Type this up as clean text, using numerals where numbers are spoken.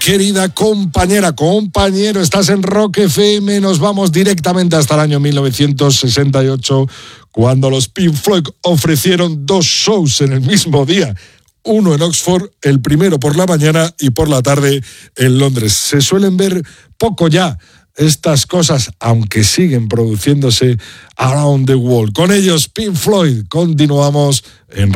querida compañero, estás en Rock FM. Nos vamos directamente hasta el año 1968, cuando los Pink Floyd ofrecieron 2 shows en el mismo día. Uno en Oxford, el primero por la mañana y por la tarde en Londres. Se suelen ver poco ya estas cosas, aunque siguen produciéndose around the world. Con ellos, Pink Floyd. Continuamos en